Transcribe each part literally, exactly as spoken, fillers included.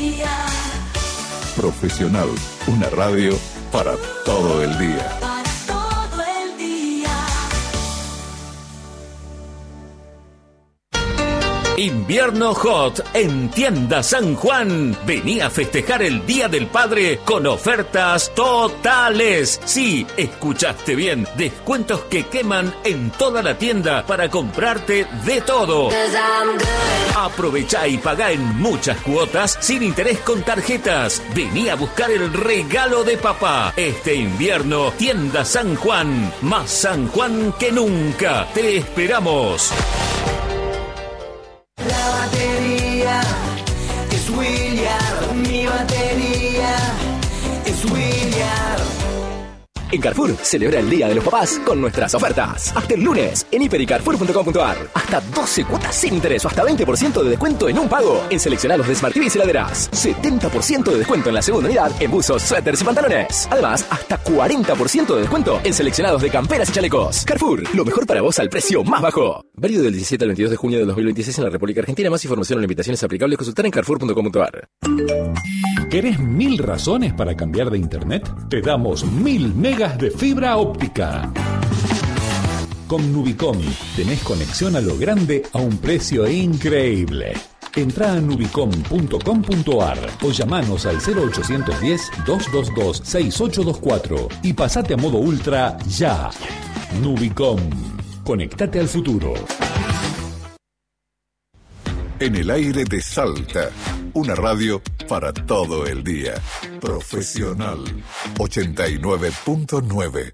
día. Profesional, una radio para todo el día. Para todo el día. Invierno Hot en Tienda San Juan. Vení a festejar el Día del Padre con ofertas totales. Sí, escuchaste bien. Descuentos que queman en toda la tienda para comprarte de todo. Aprovechá y pagá en muchas cuotas sin interés con tarjetas. Vení a buscar el regalo de papá. Este invierno, Tienda San Juan. Más San Juan que nunca. Te esperamos. La batería es William, mi batería es William. En Carrefour, celebra el Día de los Papás con nuestras ofertas. Hasta el lunes, en hiper y carrefour punto com punto a r. Hasta doce cuotas sin interés o hasta veinte por ciento de descuento en un pago en seleccionados de Smart T Vs y heladeras. setenta por ciento de descuento en la segunda unidad en buzos, suéteres y pantalones. Además, hasta cuarenta por ciento de descuento en seleccionados de camperas y chalecos. Carrefour, lo mejor para vos al precio más bajo. Válido del diecisiete al veintidós de junio de dos mil veintiséis en la República Argentina. Más información o limitaciones aplicables consultar en carrefour punto com punto a r. ¿Querés mil razones para cambiar de internet? Te damos mil megas de fibra óptica. Con Nubicom tenés conexión a lo grande a un precio increíble. Entrá a nubicom punto com punto a r o llamanos al cero ochocientos diez, doscientos veintidós, sesenta y ocho veinticuatro y pasate a modo ultra ya. Nubicom. Conectate al futuro. En el aire de Salta, una radio para todo el día. Profesional ochenta y nueve punto nueve.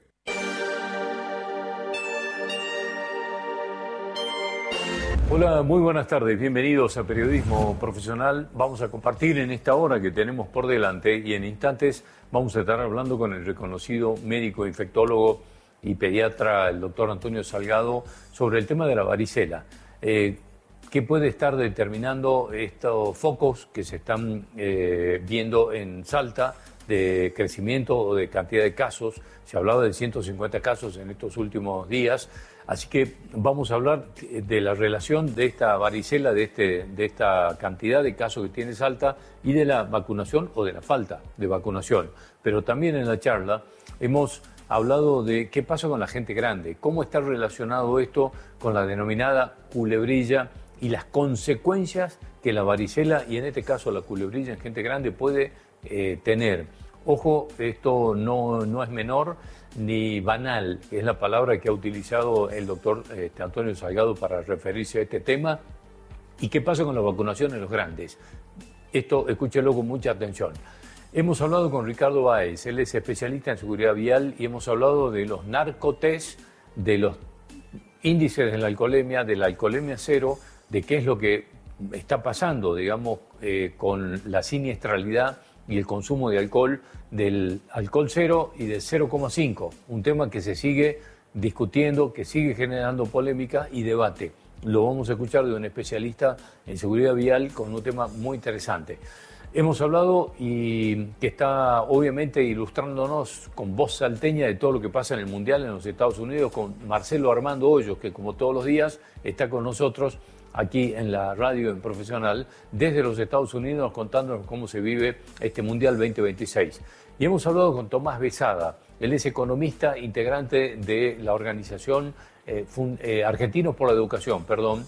Hola, muy buenas tardes. Bienvenidos a Periodismo Profesional. Vamos a compartir en esta hora que tenemos por delante y en instantes vamos a estar hablando con el reconocido médico infectólogo y pediatra, el doctor Antonio Salgado, sobre el tema de la varicela. Eh, ¿Qué puede estar determinando estos focos que se están eh, viendo en Salta de crecimiento o de cantidad de casos? Se hablaba de ciento cincuenta casos en estos últimos días, así que vamos a hablar de la relación de esta varicela, de, este, de esta cantidad de casos que tiene Salta y de la vacunación o de la falta de vacunación. Pero también en la charla hemos hablado de qué pasa con la gente grande, cómo está relacionado esto con la denominada culebrilla y las consecuencias que la varicela, y en este caso la culebrilla en gente grande, puede eh, tener. Ojo, esto no, no es menor ni banal, que es la palabra que ha utilizado el doctor este, Antonio Salgado para referirse a este tema. ¿Y qué pasa con la vacunación en los grandes? Esto, escúchelo con mucha atención. Hemos hablado con Ricardo Báez, él es especialista en seguridad vial, y hemos hablado de los narcotests, de los índices de la alcoholemia, de la alcoholemia cero, de qué es lo que está pasando, digamos, eh, con la siniestralidad y el consumo de alcohol, del alcohol cero y del cero coma cinco, un tema que se sigue discutiendo, que sigue generando polémica y debate. Lo vamos a escuchar de un especialista en seguridad vial con un tema muy interesante. Hemos hablado y que está obviamente ilustrándonos con voz salteña de todo lo que pasa en el Mundial en los Estados Unidos, con Marcelo Armando Hoyos, que como todos los días está con nosotros aquí en la radio en Profesional, desde los Estados Unidos, contándonos cómo se vive este Mundial veinte veintiséis. Y hemos hablado con Tomás Besada, él es economista integrante de la organización eh, fun, eh, Argentinos por la Educación, perdón,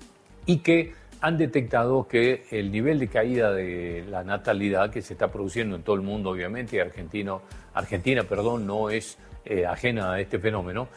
y que han detectado que el nivel de caída de la natalidad que se está produciendo en todo el mundo, obviamente, y argentino, Argentina perdón, no es eh, ajena a este fenómeno,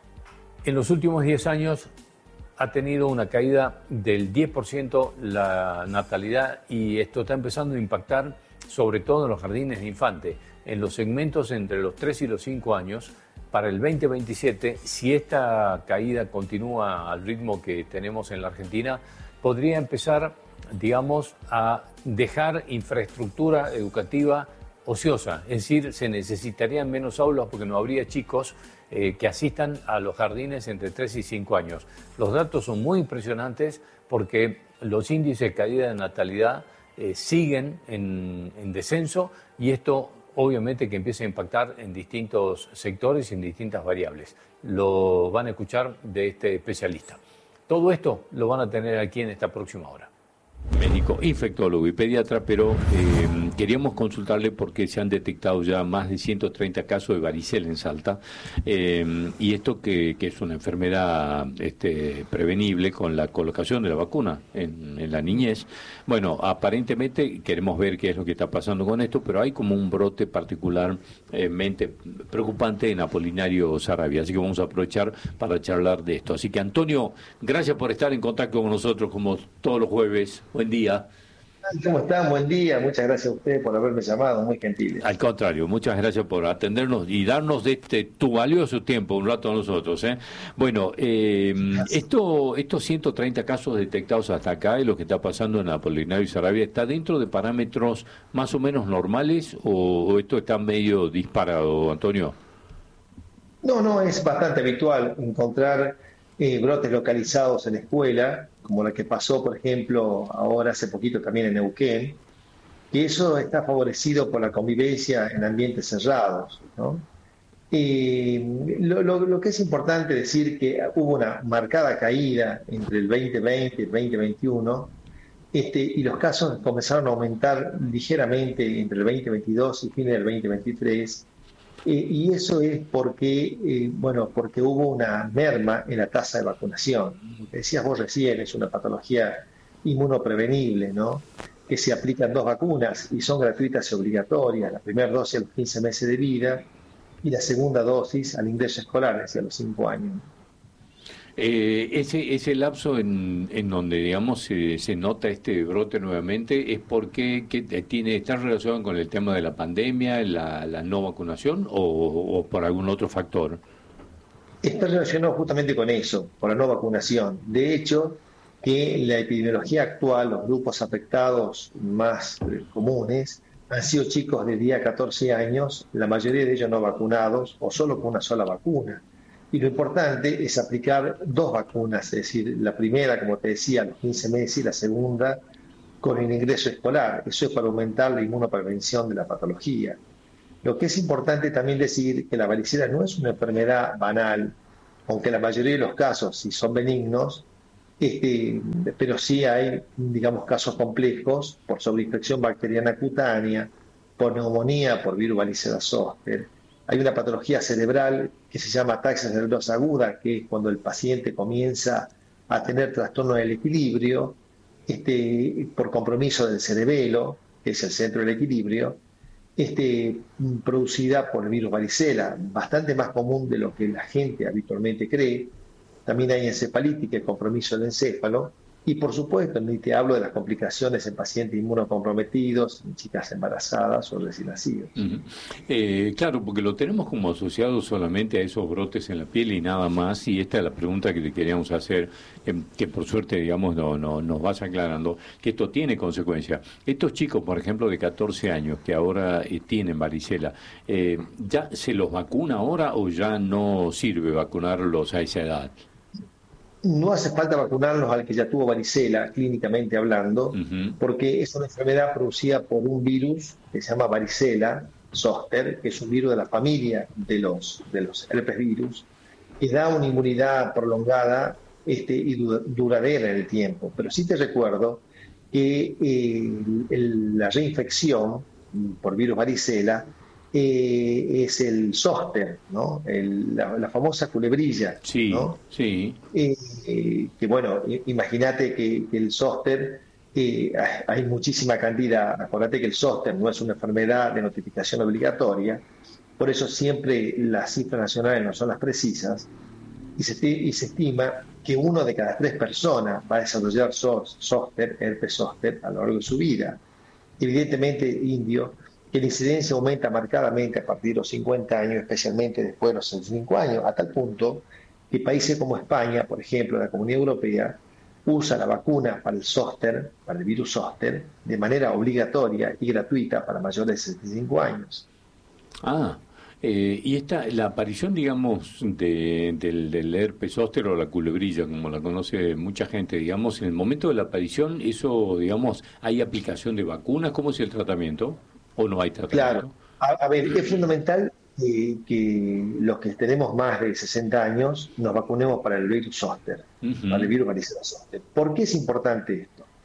en los últimos diez años ha tenido una caída del diez por ciento la natalidad, y esto está empezando a impactar sobre todo en los jardines de infantes, en los segmentos entre los tres y los cinco años. Para el veinte veintisiete, si esta caída continúa al ritmo que tenemos en la Argentina, podría empezar, digamos, a dejar infraestructura educativa ociosa, es decir, se necesitarían menos aulas porque no habría chicos eh, que asistan a los jardines entre tres y cinco años. Los datos son muy impresionantes porque los índices de caída de natalidad eh, siguen en, en descenso, y esto obviamente que empieza a impactar en distintos sectores y en distintas variables. Lo van a escuchar de este especialista. Todo esto lo van a tener aquí en esta próxima hora. médico, infectólogo y pediatra, pero eh, queríamos consultarle porque se han detectado ya más de ciento treinta casos de varicela en Salta, eh, y esto que, que es una enfermedad este, prevenible con la colocación de la vacuna en, en la niñez. Bueno, aparentemente queremos ver qué es lo que está pasando con esto, pero hay como un brote particularmente preocupante en Apolinario Sarabia, así que vamos a aprovechar para charlar de esto. Así que, Antonio, gracias por estar en contacto con nosotros como todos los jueves. Buen día. ¿Cómo están? Buen día. Muchas gracias a ustedes por haberme llamado, muy gentiles. Al contrario, muchas gracias por atendernos y darnos de este tu valioso tiempo un rato a nosotros. ¿eh? Bueno, eh, esto, estos ciento treinta casos detectados hasta acá y lo que está pasando en Apolinario Sarabia, ¿está dentro de parámetros más o menos normales o, o esto está medio disparado, Antonio? No, no, es bastante habitual encontrar eh, brotes localizados en la escuela, como la que pasó, por ejemplo, ahora hace poquito también en Neuquén, que eso está favorecido por la convivencia en ambientes cerrados, ¿no? Y lo, lo, lo que es importante decir que hubo una marcada caída entre el veinte veinte y el veinte veintiuno, este, y los casos comenzaron a aumentar ligeramente entre el veinte veintidós y fines del veinte veintitrés. Eh, y eso es porque, eh, bueno, porque hubo una merma en la tasa de vacunación. Lo que decías vos recién, es una patología inmunoprevenible, ¿no? Que se aplican dos vacunas y son gratuitas y obligatorias. La primera dosis a los quince meses de vida y la segunda dosis al ingreso escolar, es decir, a los cinco años. Eh, ese, ese lapso en, en donde, digamos, se, se nota este brote nuevamente, ¿es porque que tiene, está relacionado con el tema de la pandemia, la, la no vacunación o, o por algún otro factor? Está relacionado justamente con eso, con la no vacunación. De hecho, que la epidemiología actual, los grupos afectados más eh, comunes, han sido chicos de diez a catorce años, la mayoría de ellos no vacunados o solo con una sola vacuna. Y lo importante es aplicar dos vacunas, es decir, la primera, como te decía, a los quince meses y la segunda con el ingreso escolar. Eso es para aumentar la inmunoprevención de la patología. Lo que es importante también decir que la varicela no es una enfermedad banal, aunque la mayoría de los casos, si son benignos, este, pero sí hay, digamos, casos complejos por sobreinfección bacteriana cutánea, por neumonía, por virus varicela zoster. Hay una patología cerebral que se llama ataxia nerviosa aguda, que es cuando el paciente comienza a tener trastorno del equilibrio, este, por compromiso del cerebelo, que es el centro del equilibrio, este, producida por el virus varicela, bastante más común de lo que la gente habitualmente cree. También hay encefalitis, que es compromiso del encéfalo. Y por supuesto, ni te hablo de las complicaciones en pacientes inmunocomprometidos, en chicas embarazadas o recién nacidos. Uh-huh. eh, claro, porque lo tenemos como asociado solamente a esos brotes en la piel y nada más, y esta es la pregunta que le queríamos hacer, eh, que por suerte, digamos, no, no, nos vas aclarando, que esto tiene consecuencias. Estos chicos, por ejemplo, de catorce años, que ahora eh, tienen varicela, eh, ¿ya se los vacuna ahora o ya no sirve vacunarlos a esa edad? No hace falta vacunarlos al que ya tuvo varicela, clínicamente hablando, uh-huh. porque es una enfermedad producida por un virus que se llama varicela zoster, que es un virus de la familia de los, de los herpes virus, que da una inmunidad prolongada este, y du- duradera en el tiempo. Pero sí te recuerdo que eh, el, la reinfección por virus varicela Eh, es el zóster, ¿no? El, la, la famosa culebrilla, sí, ¿no? Sí. Eh, eh, que bueno, imagínate que, que el zóster, eh, hay muchísima cantidad. Acordate que el zóster no es una enfermedad de notificación obligatoria, por eso siempre las cifras nacionales no son las precisas, y se, y se estima que uno de cada tres personas va a desarrollar zóster, herpes zóster, a lo largo de su vida. Evidentemente, indio, que la incidencia aumenta marcadamente a partir de los cincuenta años, especialmente después de los sesenta y cinco años, a tal punto que países como España, por ejemplo, la Comunidad Europea, usa la vacuna para el zóster, para el virus zóster, de manera obligatoria y gratuita para mayores de sesenta y cinco años. Ah, eh, y esta, la aparición, digamos, de, del, del herpes zóster o la culebrilla, como la conoce mucha gente, digamos, en el momento de la aparición, eso, digamos, ¿hay aplicación de vacunas? ¿Cómo es el tratamiento? ¿O no hay tratamiento? Claro. A, a ver, es fundamental eh, que los que tenemos más de sesenta años nos vacunemos para el virus zóster, uh-huh. para el virus varicela zoster. ¿Por qué es importante esto?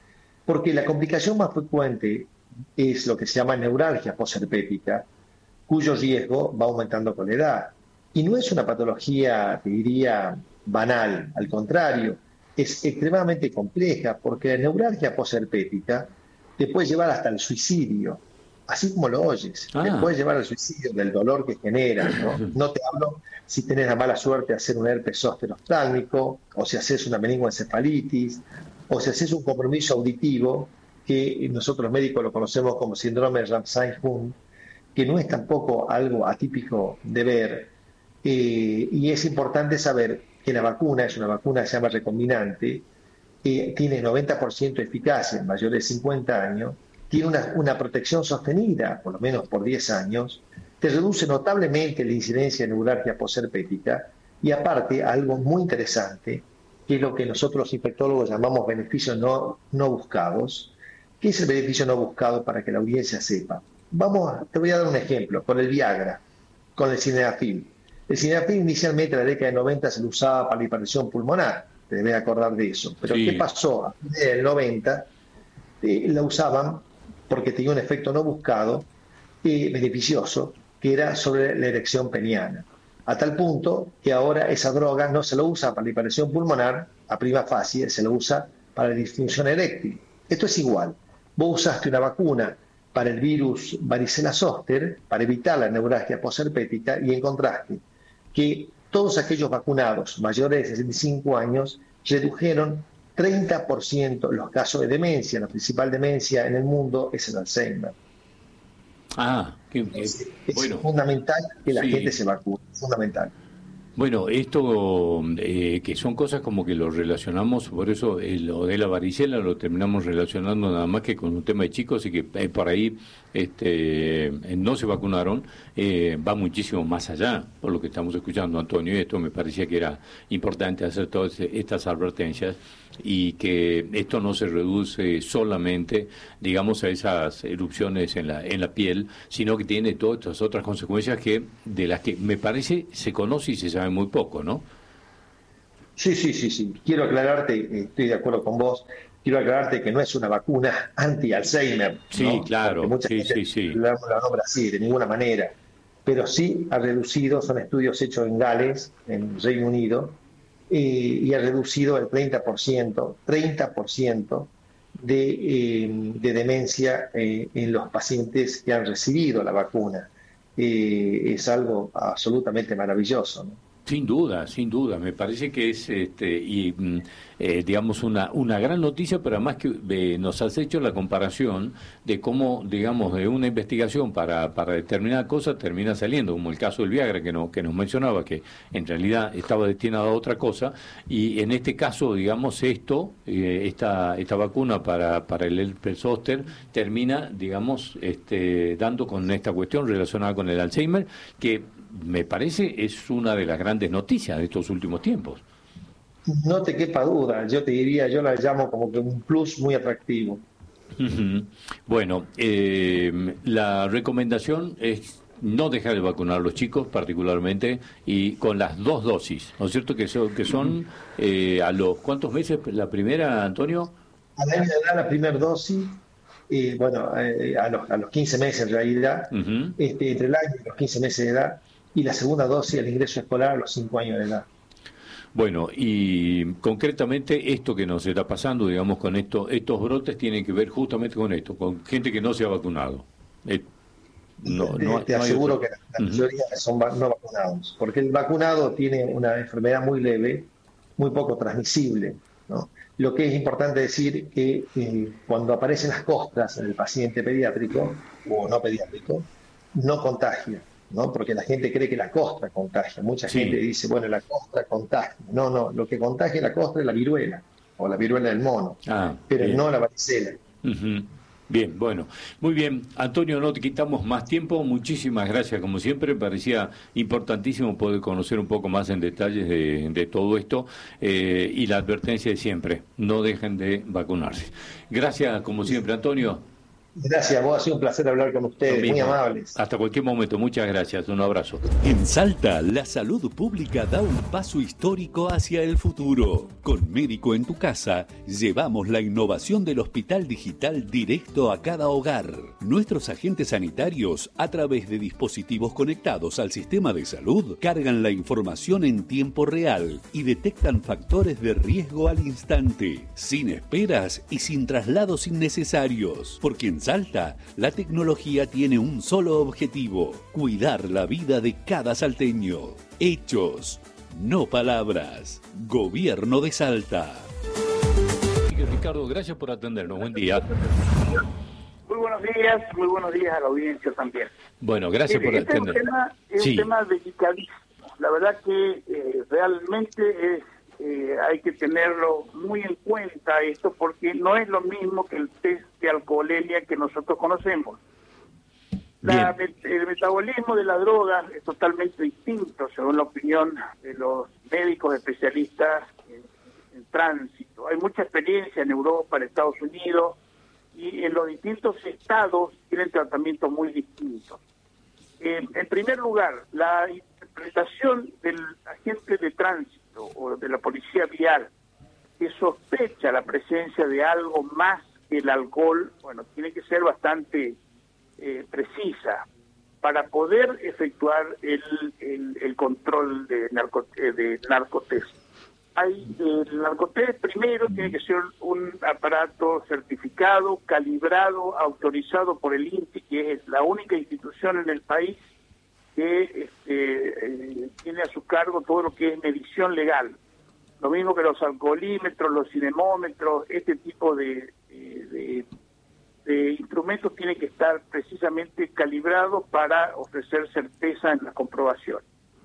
Porque la complicación más frecuente es lo que se llama neuralgia posherpética, cuyo riesgo va aumentando con la edad. Y no es una patología, te diría, banal, al contrario, es extremadamente compleja, porque la neuralgia posherpética te puede llevar hasta el suicidio, así como lo oyes, Ah. te puede llevar al suicidio del dolor que genera, ¿no? No te hablo si tenés la mala suerte de hacer un herpes zóster oftálmico, o si haces una meningoencefalitis, o si haces un compromiso auditivo, que nosotros los médicos lo conocemos como síndrome de Ramsay-Hunt, que no es tampoco algo atípico de ver, eh, y es importante saber que la vacuna es una vacuna que se llama recombinante, eh, tiene noventa por ciento de eficacia en mayores de cincuenta años, tiene una, una protección sostenida, por lo menos por diez años, te reduce notablemente la incidencia de neuralgia posherpética, y aparte, algo muy interesante, que es lo que nosotros los infectólogos llamamos beneficios no, no buscados. ¿Qué es el beneficio no buscado para que la audiencia sepa? Vamos a, te voy a dar un ejemplo, con el Viagra, con el Sildenafil. El Sildenafil inicialmente en la década de noventa se lo usaba para la hipertensión pulmonar, te debes acordar de eso. Pero Sí. ¿qué pasó? A fines del noventa eh, la usaban porque tenía un efecto no buscado y beneficioso, que era sobre la erección peniana. A tal punto que ahora esa droga no se lo usa para la hipertensión pulmonar, a prima facie, se lo usa para la disfunción eréctil. Esto es igual. Vos usaste una vacuna para el virus varicela zóster, para evitar la neuralgia posherpética, y encontraste que todos aquellos vacunados mayores de sesenta y cinco años redujeron treinta por ciento los casos de demencia. La principal demencia en el mundo es el Alzheimer. Ah, qué, qué- Es bueno. fundamental que la Sí. gente se vacune, fundamental. Bueno, esto eh, que son cosas como que lo relacionamos, por eso eh, lo de la varicela lo terminamos relacionando nada más que con un tema de chicos y que eh, por ahí este, eh, no se vacunaron, eh, va muchísimo más allá, por lo que estamos escuchando, Antonio, y esto me parecía que era importante hacer todas estas advertencias y que esto no se reduce solamente, digamos, a esas erupciones en la, en la piel, sino que tiene todas estas otras consecuencias que de las que me parece se conoce y se sabe muy poco, ¿no? Sí, sí, sí, sí. Quiero aclararte, eh, estoy de acuerdo con vos, quiero aclararte que no es una vacuna anti-Alzheimer. Sí, ¿no? claro, Porque mucha sí, gente sí, sí. la, la nombra así, de ninguna manera. Pero sí ha reducido, son estudios hechos en Gales, en Reino Unido, eh, y ha reducido el treinta por ciento, treinta por ciento de, eh, de demencia eh, en los pacientes que han recibido la vacuna. Eh, es algo absolutamente maravilloso, ¿no? Sin duda, sin duda. Me parece que es, este, y mm, eh, digamos, una, una gran noticia, pero además que eh, nos has hecho la comparación de cómo, digamos, de una investigación para, para determinada cosa termina saliendo, como el caso del Viagra que, no, que nos mencionaba, que en realidad estaba destinado a otra cosa, y en este caso, digamos, esto, eh, esta, esta vacuna para, para el herpes zóster termina, digamos, este, dando con esta cuestión relacionada con el Alzheimer, que me parece es una de las grandes noticias de estos últimos tiempos. No te quepa duda, yo te diría, yo la llamo como que un plus muy atractivo. Ujú. Bueno, eh, la recomendación es no dejar de vacunar a los chicos particularmente y con las dos dosis, ¿no es cierto? Que son, que son eh, a los ¿cuántos meses la primera, Antonio? Al año de edad la primera dosis, eh, bueno, eh, a, los, a los quince meses en realidad, Ujú. este, entre el año y los quince meses de edad, y la segunda dosis al ingreso escolar a los cinco años de edad. Bueno, y concretamente esto que nos está pasando, digamos, con esto, estos brotes tienen que ver justamente con esto, con gente que no se ha vacunado. Eh, no, te no- te no hay aseguro otra. que la Ujú. mayoría son va- no vacunados, porque el vacunado tiene una enfermedad muy leve, muy poco transmisible, ¿no? Lo que es importante decir que eh, cuando aparecen las costras en el paciente pediátrico o no pediátrico, no contagia, ¿no? Porque la gente cree que la costra contagia. Mucha Sí. gente dice, bueno, la costra contagia. No, no, lo que contagia la costra es la viruela, o la viruela del mono, Ah, pero bien. no la varicela. Ujú. Bien, bueno, muy bien. Antonio, no te quitamos más tiempo. Muchísimas gracias, como siempre. Parecía importantísimo poder conocer un poco más en detalles de, de todo esto eh, y la advertencia de siempre, no dejen de vacunarse. Gracias, como siempre, Antonio. Gracias, vos, ha sido un placer hablar con ustedes, muy amables. Hasta cualquier momento, muchas gracias, un abrazo. En Salta, la salud pública da un paso histórico hacia el futuro. Con Médico en tu Casa, llevamos la innovación del Hospital Digital directo a cada hogar. Nuestros agentes sanitarios, a través de dispositivos conectados al sistema de salud, cargan la información en tiempo real y detectan factores de riesgo al instante, sin esperas y sin traslados innecesarios. Porque en Salta, la tecnología tiene un solo objetivo: cuidar la vida de cada salteño. Hechos, no palabras. Gobierno de Salta. Ricardo, gracias por atendernos. Buen día. Muy buenos días, muy buenos días a la audiencia también. Bueno, gracias Mire, por este atendernos. Es un tema, es Sí. un tema delicadísimo. La verdad que eh, realmente es, eh, hay que tenerlo muy en cuenta esto, porque no es lo mismo que el test de alcoholemia que nosotros conocemos. La, el metabolismo de la droga es totalmente distinto, según la opinión de los médicos especialistas en, en tránsito. Hay mucha experiencia en Europa, en Estados Unidos, y en los distintos estados tienen tratamientos muy distintos. Eh, en primer lugar, la interpretación del agente de tránsito o de la policía vial que sospecha la presencia de algo más que el alcohol, bueno, tiene que ser bastante eh, precisa para poder efectuar el, el, el control de, narco, eh, de narcotest. Hay, el narcotest primero tiene que ser un aparato certificado, calibrado, autorizado por el I N P I, que es la única institución en el país que este, eh, tiene a su cargo todo lo que es medición legal. Lo mismo que los alcoholímetros, los cinemómetros, este tipo de, de, de, de instrumentos tienen que estar precisamente calibrados para ofrecer certeza en la comprobación.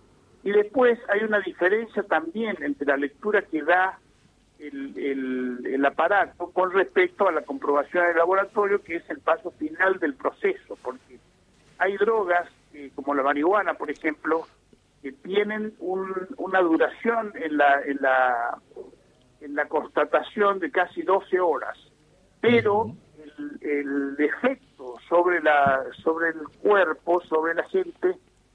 Y después hay una diferencia también entre la lectura que da el, el, el aparato con respecto a la comprobación del laboratorio, que es el paso final del proceso, porque hay drogas, eh, como la marihuana, por ejemplo, que tienen un, una duración en la, en la en la constatación de casi doce horas, pero el, el efecto sobre la sobre el cuerpo, sobre la gente,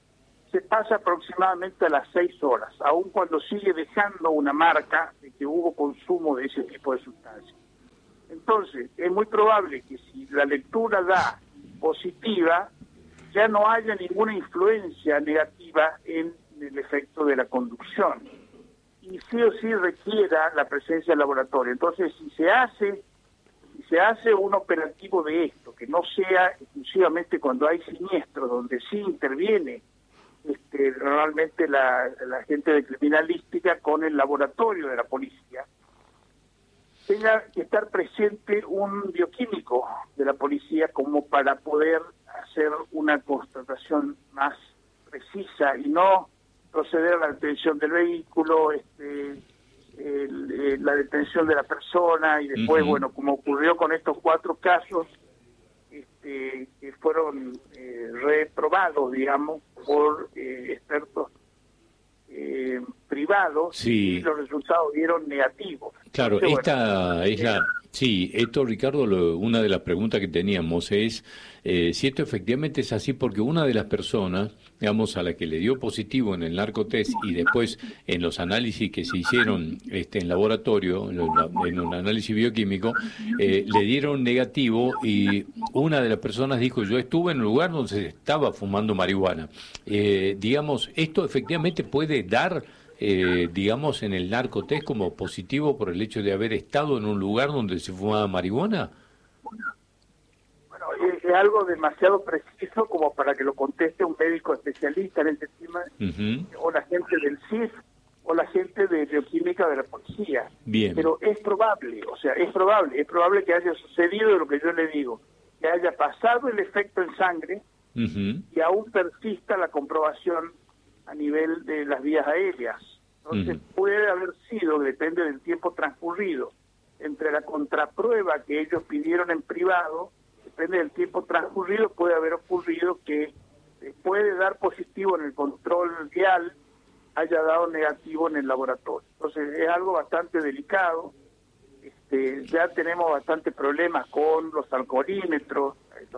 se pasa aproximadamente a las seis horas, aun cuando sigue dejando una marca de que hubo consumo de ese tipo de sustancias. Entonces, es muy probable que si la lectura da positiva, ya no haya ninguna influencia negativa en el efecto de la conducción. Y sí o sí requiera la presencia del laboratorio. Entonces, si se hace, si se hace un operativo de esto, que no sea exclusivamente cuando hay siniestros, donde sí interviene Este, normalmente la, la gente de criminalística con el laboratorio de la policía, tenga que estar presente un bioquímico de la policía como para poder hacer una constatación más precisa y no proceder a la detención del vehículo, este, el, el, la detención de la persona y después, uh-huh. bueno, como ocurrió con estos cuatro casos, este, que fueron eh, reprobados, digamos, por eh, expertos eh, privados, sí. y los resultados dieron negativos. Claro, Entonces, esta bueno, es la... Sí, esto, Ricardo, lo, una de las preguntas que teníamos es eh, si esto efectivamente es así, porque una de las personas, digamos, a la que le dio positivo en el narcotest y después en los análisis que se hicieron este, en laboratorio, en, la, en un análisis bioquímico, eh, le dieron negativo y una de las personas dijo, yo estuve en un lugar donde se estaba fumando marihuana. Eh, digamos, ¿esto efectivamente puede dar... Eh, digamos, en el narcotest como positivo por el hecho de haber estado en un lugar donde se fumaba marihuana? Bueno, es, es algo demasiado preciso como para que lo conteste un médico especialista en este tema, uh-huh. o la gente del C I F, o la gente de bioquímica de la policía. Bien. Pero es probable, o sea, es probable, es probable que haya sucedido lo que yo le digo, que haya pasado el efecto en sangre, uh-huh. y aún persista la comprobación a nivel de las vías aéreas. Entonces uh-huh. puede haber sido, depende del tiempo transcurrido, entre la contraprueba que ellos pidieron en privado, depende del tiempo transcurrido, puede haber ocurrido que después de dar positivo en el control vial, haya dado negativo en el laboratorio. Entonces es algo bastante delicado. Este, ya tenemos bastantes problemas con los alcoholímetros,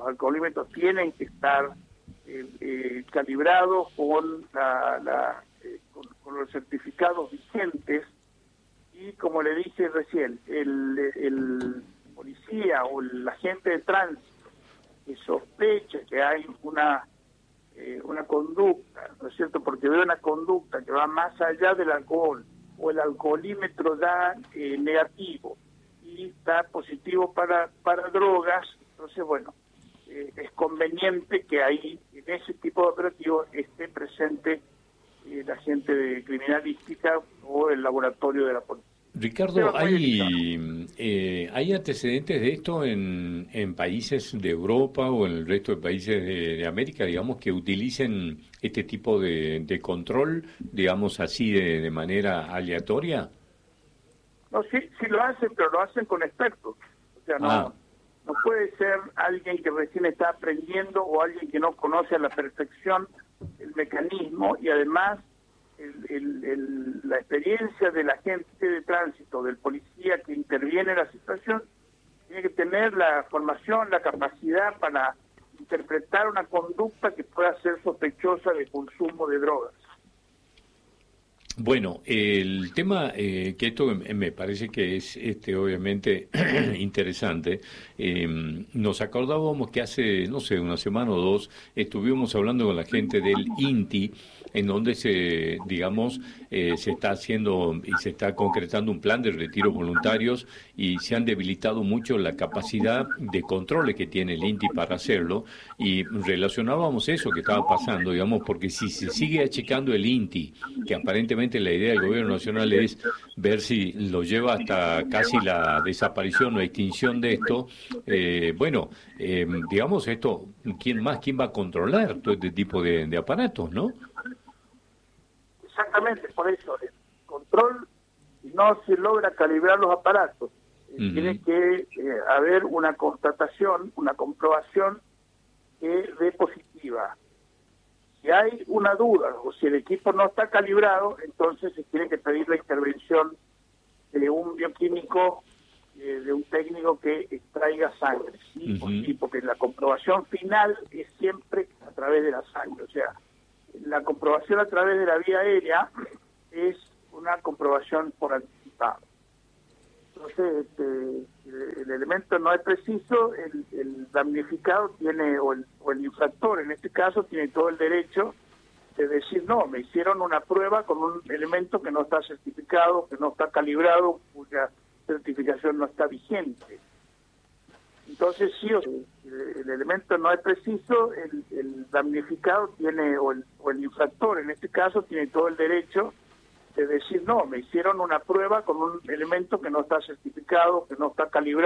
alcoholímetros tienen que estar eh, eh, calibrados con, la, la, eh, con, con los certificados vigentes, y como le dije recién, el, el policía o el agente de tránsito que sospeche que hay una eh, una conducta, ¿no es cierto?, porque ve una conducta que va más allá del alcohol, o el alcoholímetro da eh, negativo y está positivo para, para drogas, entonces, bueno, eh, es conveniente que ahí, en ese tipo de operativos, esté presente eh, la gente de criminalística o el laboratorio de la policía. Ricardo, ¿hay, eh, ¿hay antecedentes de esto en, en países de Europa o en el resto de países de, de América, digamos, que utilicen este tipo de, de control, digamos así, de, de manera aleatoria? No, sí, sí lo hacen, pero lo hacen con expertos. O sea, no, Ah. no puede ser alguien que recién está aprendiendo o alguien que no conoce a la perfección el mecanismo, y además el, el, el, la experiencia del agente de tránsito, del policía que interviene en la situación, tiene que tener la formación, la capacidad para interpretar una conducta que pueda ser sospechosa de consumo de drogas. Bueno, el tema eh, que esto me parece que es este obviamente interesante, eh, nos acordábamos que hace, no sé, una semana o dos, estuvimos hablando con la gente del INTI, en donde se, digamos, eh, se está haciendo y se está concretando un plan de retiro voluntarios, y se han debilitado mucho la capacidad de controles que tiene el INTI para hacerlo, y relacionábamos eso que estaba pasando, digamos, porque si se sigue achicando el INTI, que aparentemente la idea del gobierno nacional es ver si lo lleva hasta casi la desaparición o extinción de esto, eh, bueno, eh, digamos esto, ¿quién más, quién va a controlar todo este tipo de, de aparatos, no? Exactamente, por eso el control no se logra calibrar los aparatos. Uh-huh. Tiene que eh, haber una constatación, una comprobación que dé positiva. Si hay una duda o si el equipo no está calibrado, entonces se tiene que pedir la intervención de un bioquímico, eh, de un técnico que extraiga sangre, ¿sí? Uh-huh. Sí, porque la comprobación final es siempre a través de la sangre. O sea, la comprobación a través de la vía aérea es una comprobación por anticipado. Entonces, este, el elemento no es preciso, el, el damnificado tiene, o el, o el infractor en este caso, tiene todo el derecho de decir, no, me hicieron una prueba con un elemento que no está certificado, que no está calibrado, cuya certificación no está vigente. Entonces, sí, el elemento no es preciso, el, el damnificado tiene, o el, o el infractor en este caso, tiene todo el derecho de decir, no, me hicieron una prueba con un elemento que no está certificado, que no está calibrado.